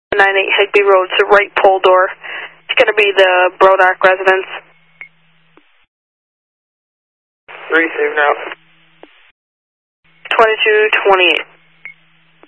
98 Higby Road, it's the right pole door. It's going to be the Brodark residence. Receive now. 2228.